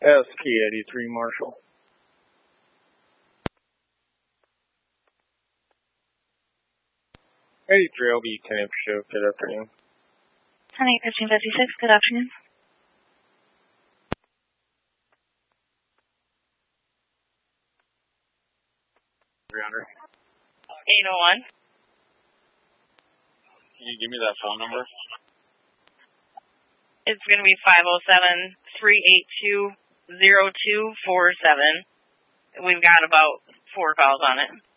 SK83 Marshall. LB 10 show, good afternoon. 10-8-15-56, good afternoon. Rounder. 801. Can you give me that phone number? It's going to be 507-382-0247. We've got about 4 calls on it.